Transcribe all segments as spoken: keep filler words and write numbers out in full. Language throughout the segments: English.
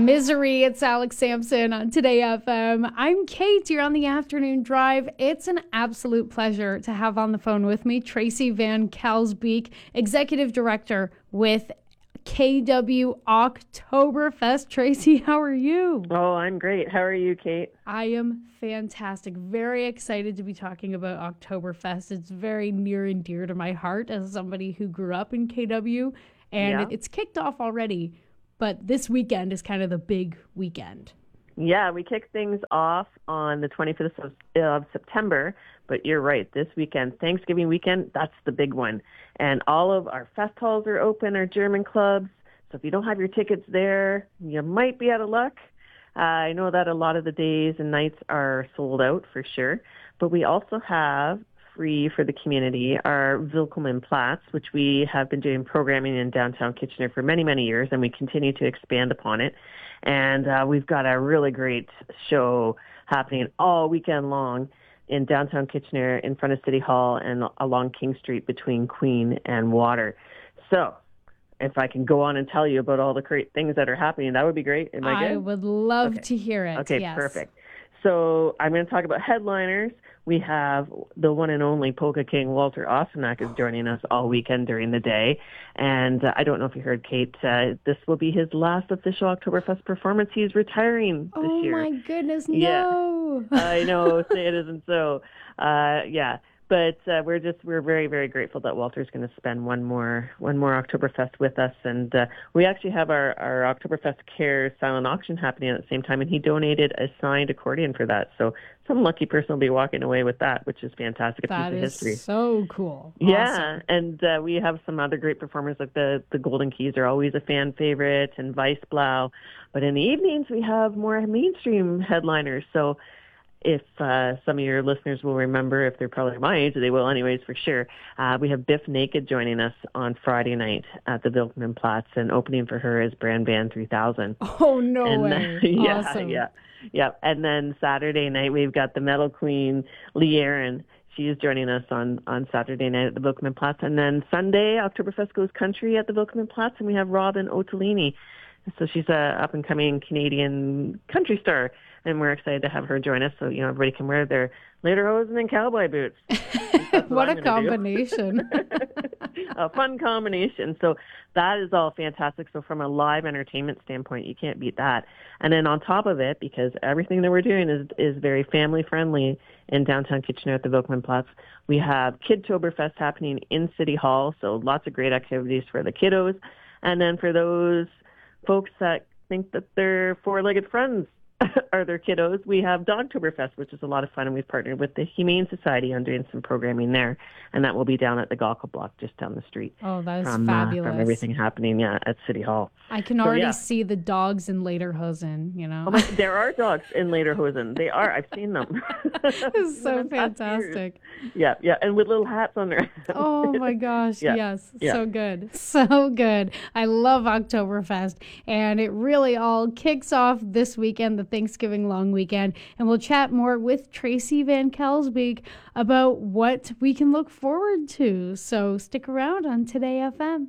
Misery. It's Alex Sampson on Today F M. I'm Kate. You're on the afternoon drive. It's an absolute pleasure to have on the phone with me Tracy Van Kalsbeek, Executive Director with K W Oktoberfest. Tracy, how are you? Oh, I'm great. How are you, Kate? I am fantastic. Very excited to be talking about Oktoberfest. It's very near and dear to my heart as somebody who grew up in K W, and Yeah. it's kicked off already. But this weekend is kind of the big weekend. Yeah, we kick things off on the twenty-fifth of, of September, but you're right. This weekend, Thanksgiving weekend, that's the big one. And all of our fest halls are open, our German clubs. So if you don't have your tickets there, you might be out of luck. Uh, I know that a lot of the days and nights are sold out for sure. But we also have free for the community our Willkommenplatz, which we have been doing programming in downtown Kitchener for many, many years, and we continue to expand upon it. And uh, we've got a really great show happening all weekend long in downtown Kitchener in front of City Hall and along King Street between Queen and Water. So if I can go on and tell you about all the great things that are happening, that would be great. Am I good? I would love okay. to hear it. Okay, yes. Perfect. So I'm going to talk about headliners. We have the one and only Polka King Walter Ostanak is joining us all weekend during the day. And uh, I don't know if you heard, Kate, uh, this will be his last official Oktoberfest performance. He's retiring this oh year. Oh my goodness, yeah. no. I know, say it isn't so. Uh, yeah. But uh, we're just we're very, very grateful that Walter's going to spend one more one more Oktoberfest with us. And uh, we actually have our, our Oktoberfest Care silent auction happening at the same time, and he donated a signed accordion for that. So some lucky person will be walking away with that, which is fantastic. That a piece is of history. so cool. Yeah, awesome. and uh, we have some other great performers, like the, the Golden Keys are always a fan favorite, and Weissblau. But in the evenings, we have more mainstream headliners. So if uh, some of your listeners will remember, if they're probably my age, they will anyways for sure, uh, we have Biff Naked joining us on Friday night at the Willkommenplatz, and opening for her is Brand Band three thousand. Oh, no and, way. Uh, yeah, awesome. yeah, yeah. And then Saturday night, we've got the Metal Queen, Lee Aaron. She is joining us on, on Saturday night at the Willkommenplatz. And then Sunday, Oktoberfest goes country at the Willkommenplatz, and we have Robin Ottolini. So she's a up-and-coming Canadian country star, and we're excited to have her join us so, you know, everybody can wear their lederhosen and cowboy boots. what what a combination. A fun combination. So that is all fantastic. So from a live entertainment standpoint, you can't beat that. And then on top of it, because everything that we're doing is, is very family-friendly in downtown Kitchener at the Willkommenplatz, we have Kidtoberfest happening in City Hall, so lots of great activities for the kiddos. And then for those folks that think that their four-legged friends are their kiddos, we have Dogtoberfest, which is a lot of fun, and we've partnered with the Humane Society on doing some programming there, and that will be down at the Gawker block just down the street. Oh, that is from, fabulous. Uh, from everything happening yeah, at City Hall. I can so, already yeah. see the dogs in lederhosen, you know. Oh my, there are dogs in lederhosen. They are. I've seen them. It's so fantastic. Yeah, yeah, and with little hats on their heads. Oh my gosh, yeah, yes. yeah. So good. So good. I love Oktoberfest, and it really all kicks off this weekend, the Thanksgiving long weekend, and we'll chat more with Tracy Van Kalsbeek about what we can look forward to. So stick around on Today F M.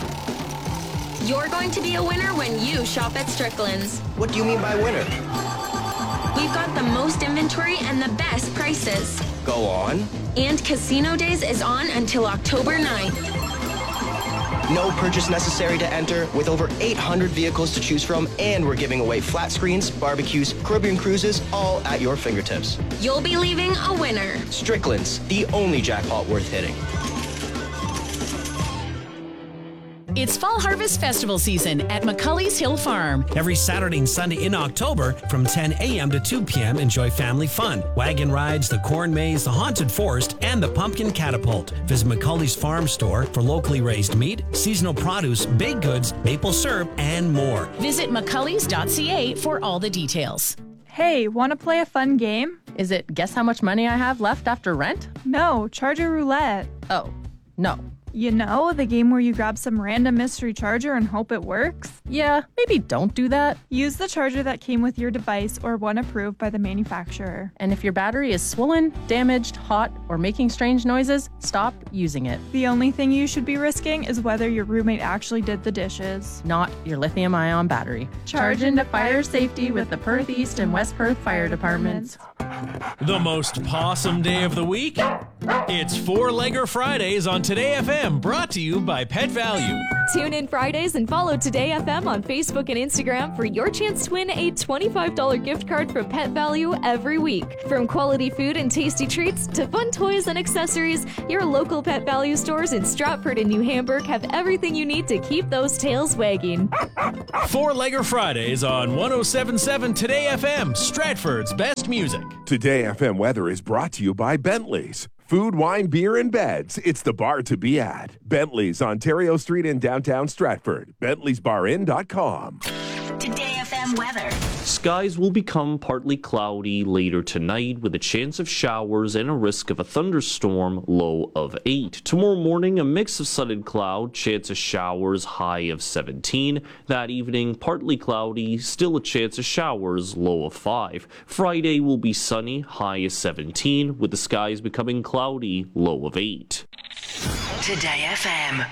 You're going to be a winner when you shop at Strickland's. What do you mean by winner? We've got the most inventory and the best prices. Go on. And Casino Days is on until October ninth. No purchase necessary to enter, with over eight hundred vehicles to choose from, and we're giving away flat screens, barbecues, Caribbean cruises, all at your fingertips. You'll be leaving a winner. Strickland's, the only jackpot worth hitting. It's Fall Harvest Festival season at McCully's Hill Farm. Every Saturday and Sunday in October from ten a.m. to two p.m. enjoy family fun, wagon rides, the corn maze, the haunted forest, and the pumpkin catapult. Visit McCully's Farm Store for locally raised meat, seasonal produce, baked goods, maple syrup, and more. Visit mccullys dot c a for all the details. Hey, want to play a fun game? Is it guess how much money I have left after rent? No, Charger Roulette. Oh, no. You know, the game where you grab some random mystery charger and hope it works? Yeah, maybe don't do that. Use the charger that came with your device or one approved by the manufacturer. And if your battery is swollen, damaged, hot, or making strange noises, stop using it. The only thing you should be risking is whether your roommate actually did the dishes. Not your lithium-ion battery. Charge into fire safety with the Perth East and West Perth Fire Departments. The most possum day of the week? It's Four-Legger Fridays on Today F M, brought to you by Pet Value. Tune in Fridays and follow Today F M on Facebook and Instagram for your chance to win a twenty-five dollars gift card from Pet Value every week. From quality food and tasty treats to fun toys and accessories, your local Pet Value stores in Stratford and New Hamburg have everything you need to keep those tails wagging. Four-Legger Fridays on one oh seven point seven Today F M, Stratford's best music. Today F M weather is brought to you by Bentley's. Food, wine, beer, and beds. It's the bar to be at. Bentley's, Ontario Street in downtown Stratford. Bentley's Bar Inn dot com. Today F M weather. Skies will become partly cloudy later tonight with a chance of showers and a risk of a thunderstorm, low of eight. Tomorrow morning, a mix of sun and cloud, chance of showers, high of seventeen. That evening, partly cloudy, still a chance of showers, low of five. Friday will be sunny, high of seventeen, with the skies becoming cloudy, low of eight. Today F M.